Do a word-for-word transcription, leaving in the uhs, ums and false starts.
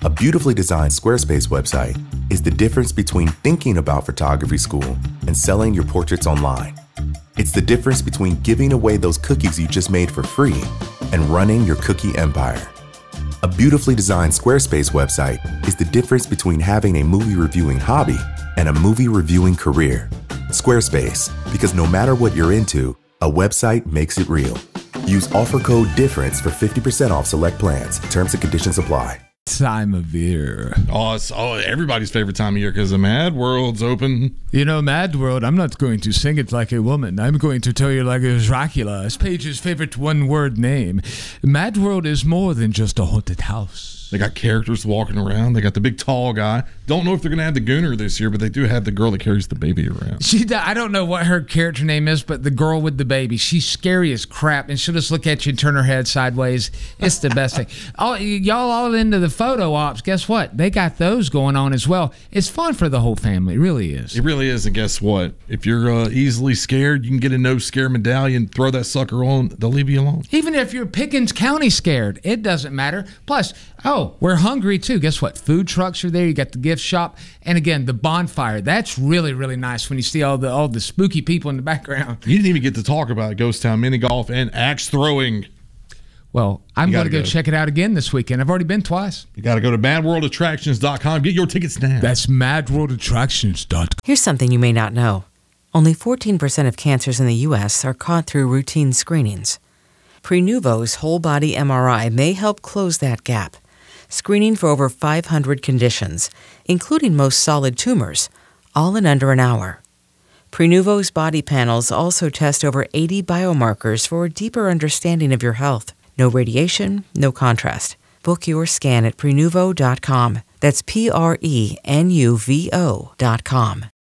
A beautifully designed Squarespace website is the difference between thinking about photography school and selling your portraits online. It's the difference between giving away those cookies you just made for free and running your cookie empire. A beautifully designed Squarespace website is the difference between having a movie reviewing hobby and a movie reviewing career. Squarespace, because no matter what you're into, a website makes it real. Use offer code DIFFERENCE for fifty percent off select plans. Terms and conditions apply. Time of year. Oh, it's oh, everybody's favorite time of year because the Mad World's open. You know, Mad World, I'm not going to sing it like a woman. I'm going to tell you like a Dracula, it's Paige's favorite one-word name. Mad World is more than just a haunted house. They got characters walking around. They got the big tall guy. Don't know if they're going to have the Gooner this year, but they do have the girl that carries the baby around. She, I don't know what her character name is, but the girl with the baby, she's scary as crap, and she'll just look at you and turn her head sideways. It's the best thing. All, y'all all into the photo ops. Guess what? They got those going on as well. It's fun for the whole family. It really is. It really is, and guess what? If you're uh, easily scared, you can get a no-scare medallion, throw that sucker on, they'll leave you alone. Even if you're Pickens County scared, it doesn't matter. Plus, oh, we're hungry too. Guess what? Food trucks are there. You got the gift shop. And again, the bonfire. That's really, really nice when you see all the all the spooky people in the background. You didn't even get to talk about Ghost Town mini golf and axe throwing. Well, I'm going to go, go check it out again this weekend. I've already been twice. You got to go to mad world attractions dot com. Get your tickets now. That's mad world attractions dot com. Here's something you may not know. Only fourteen percent of cancers in the U S are caught through routine screenings. Prenuvo's whole-body M R I may help close that gap, screening for over five hundred conditions, including most solid tumors, all in under an hour. Prenuvo's body panels also test over eighty biomarkers for a deeper understanding of your health. No radiation, no contrast. Book your scan at prenuvo dot com. That's P R E N U V O dot com.